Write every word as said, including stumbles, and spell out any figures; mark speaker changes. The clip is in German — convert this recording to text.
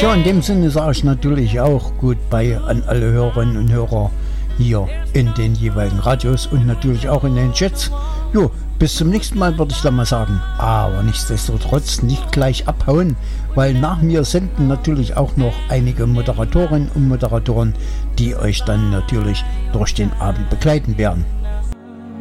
Speaker 1: Ja, in dem Sinne sage ich natürlich auch Goodbye an alle Hörerinnen und Hörer hier in den jeweiligen Radios und natürlich auch in den Chats. Jo, bis zum nächsten Mal würde ich dann mal sagen. Aber nichtsdestotrotz nicht gleich abhauen, weil nach mir senden natürlich auch noch einige Moderatorinnen und Moderatoren, die euch dann natürlich durch den Abend begleiten werden.